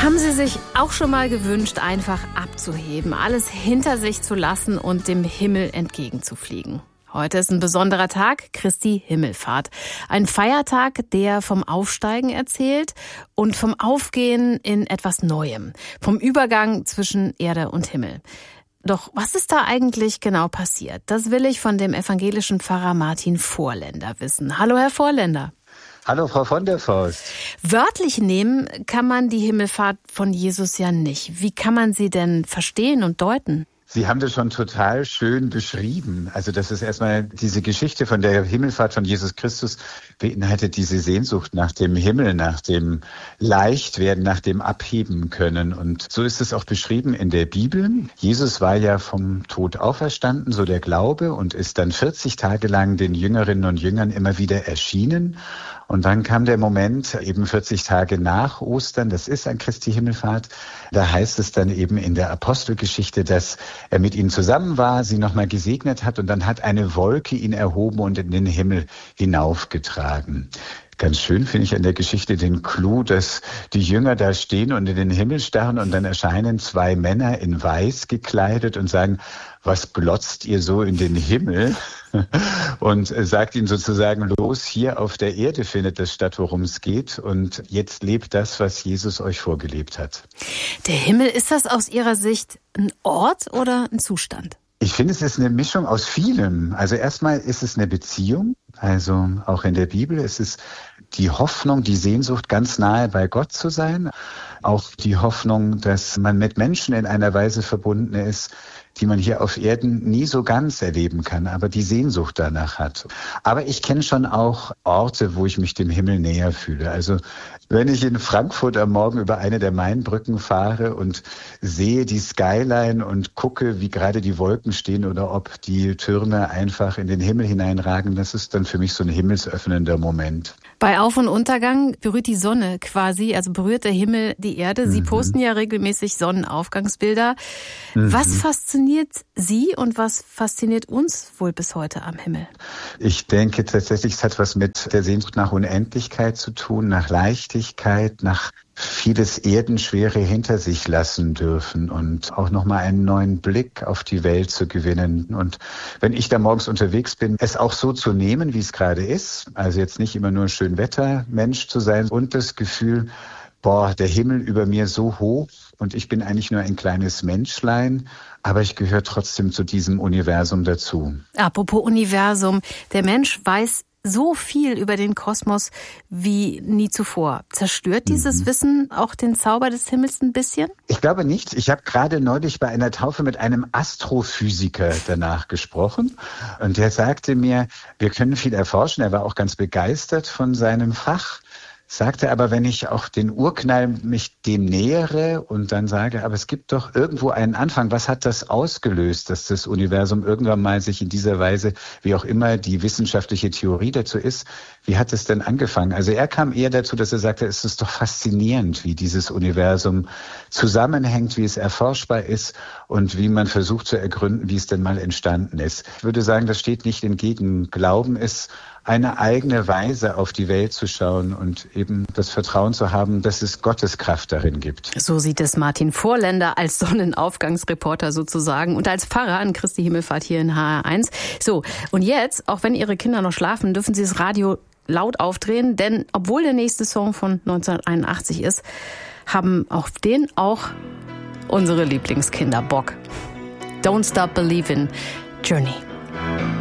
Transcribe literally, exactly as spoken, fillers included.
Haben Sie sich auch schon mal gewünscht, einfach abzuheben, alles hinter sich zu lassen und dem Himmel entgegenzufliegen? Heute ist ein besonderer Tag, Christi Himmelfahrt. Ein Feiertag, der vom Aufsteigen erzählt und vom Aufgehen in etwas Neuem, vom Übergang zwischen Erde und Himmel. Doch was ist da eigentlich genau passiert? Das will ich von dem evangelischen Pfarrer Martin Vorländer wissen. Hallo, Herr Vorländer. Hallo, Frau von der Forst. Wörtlich nehmen kann man die Himmelfahrt von Jesus ja nicht. Wie kann man sie denn verstehen und deuten? Sie haben das schon total schön beschrieben. Also das ist erstmal diese Geschichte von der Himmelfahrt von Jesus Christus beinhaltet diese Sehnsucht nach dem Himmel, nach dem Leichtwerden, nach dem Abheben können. Und so ist es auch beschrieben in der Bibel. Jesus war ja vom Tod auferstanden, so der Glaube, und ist dann vierzig Tage lang den Jüngerinnen und Jüngern immer wieder erschienen. Und dann kam der Moment, eben vierzig Tage nach Ostern, das ist an Christi Himmelfahrt. Da heißt es dann eben in der Apostelgeschichte, dass er mit ihnen zusammen war, sie nochmal gesegnet hat und dann hat eine Wolke ihn erhoben und in den Himmel hinaufgetragen. Ganz schön finde ich an der Geschichte den Clou, dass die Jünger da stehen und in den Himmel starren und dann erscheinen zwei Männer in Weiß gekleidet und sagen, was glotzt ihr so in den Himmel? Und sagt ihnen sozusagen, los, hier auf der Erde findet das statt, worum es geht. Und jetzt lebt das, was Jesus euch vorgelebt hat. Der Himmel, ist das aus Ihrer Sicht ein Ort oder ein Zustand? Ich finde, es ist eine Mischung aus vielem. Also erstmal ist es eine Beziehung. Also auch in der Bibel ist es die Hoffnung, die Sehnsucht, ganz nahe bei Gott zu sein. Auch die Hoffnung, dass man mit Menschen in einer Weise verbunden ist, die man hier auf Erden nie so ganz erleben kann, aber die Sehnsucht danach hat. Aber ich kenne schon auch Orte, wo ich mich dem Himmel näher fühle. Also wenn ich in Frankfurt am Morgen über eine der Mainbrücken fahre und sehe die Skyline und gucke, wie gerade die Wolken stehen oder ob die Türme einfach in den Himmel hineinragen, das ist dann für mich so ein himmelsöffnender Moment. Bei Auf- und Untergang berührt die Sonne quasi, also berührt der Himmel die Erde. Sie mhm. posten ja regelmäßig Sonnenaufgangsbilder. Mhm. Was fasziniert Sie und was fasziniert uns wohl bis heute am Himmel? Ich denke tatsächlich, es hat was mit der Sehnsucht nach Unendlichkeit zu tun, nach Leichtigkeit, nach vieles Erdenschwere hinter sich lassen dürfen und auch nochmal einen neuen Blick auf die Welt zu gewinnen. Und wenn ich da morgens unterwegs bin, es auch so zu nehmen, wie es gerade ist, also jetzt nicht immer nur Schönwettermensch zu sein und das Gefühl, boah, der Himmel über mir so hoch und ich bin eigentlich nur ein kleines Menschlein, aber ich gehöre trotzdem zu diesem Universum dazu. Apropos Universum, der Mensch weiß so viel über den Kosmos wie nie zuvor. Zerstört dieses mhm. Wissen auch den Zauber des Himmels ein bisschen? Ich glaube nicht. Ich habe gerade neulich bei einer Taufe mit einem Astrophysiker danach gesprochen und der sagte mir, wir können viel erforschen. Er war auch ganz begeistert von seinem Fach. Sagte aber, wenn ich auch den Urknall mich dem nähere und dann sage, aber es gibt doch irgendwo einen Anfang. Was hat das ausgelöst, dass das Universum irgendwann mal sich in dieser Weise, wie auch immer die wissenschaftliche Theorie dazu ist, wie hat es denn angefangen? Also er kam eher dazu, dass er sagte, es ist doch faszinierend, wie dieses Universum zusammenhängt, wie es erforschbar ist und wie man versucht zu ergründen, wie es denn mal entstanden ist. Ich würde sagen, das steht nicht entgegen. Glauben ist eine eigene Weise, auf die Welt zu schauen und eben das Vertrauen zu haben, dass es Gottes Kraft darin gibt. So sieht es Martin Vorländer als Sonnenaufgangsreporter sozusagen und als Pfarrer an Christi Himmelfahrt hier in H R eins. So, und jetzt, auch wenn Ihre Kinder noch schlafen, dürfen Sie das Radio laut aufdrehen, denn obwohl der nächste Song von neunzehnhunderteinundachtzig ist, haben auf den auch unsere Lieblingskinder Bock. Don't Stop Believin', Journey.